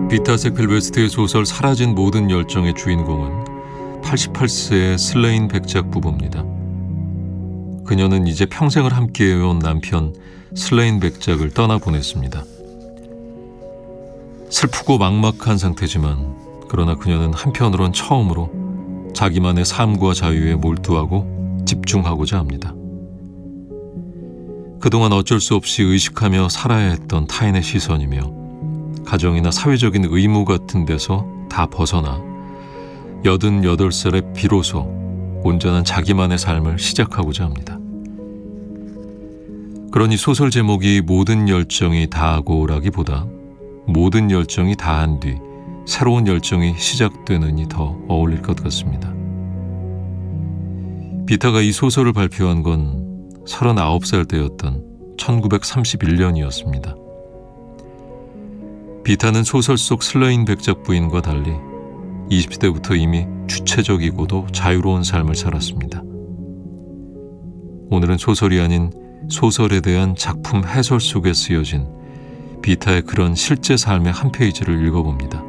비타 세클베스트의 소설 사라진 모든 열정의 주인공은 88세의 슬레인 백작 부부입니다. 그녀는 이제 평생을 함께해온 남편 슬레인 백작을 떠나보냈습니다. 슬프고 막막한 상태지만 그러나 그녀는 한편으론 처음으로 자기만의 삶과 자유에 몰두하고 집중하고자 합니다. 그동안 어쩔 수 없이 의식하며 살아야 했던 타인의 시선이며 가정이나 사회적인 의무 같은 데서 다 벗어나 88살에 비로소 온전한 자기만의 삶을 시작하고자 합니다. 그러니 소설 제목이 모든 열정이 다하고라기보다 모든 열정이 다한 뒤 새로운 열정이 시작되느니 더 어울릴 것 같습니다. 비타가 이 소설을 발표한 건 39살 때였던 1931년이었습니다. 비타는 소설 속 슬레인 백작 부인과 달리 20대부터 이미 주체적이고도 자유로운 삶을 살았습니다. 오늘은 소설이 아닌 소설에 대한 작품 해설 속에 쓰여진 비타의 그런 실제 삶의 한 페이지를 읽어봅니다.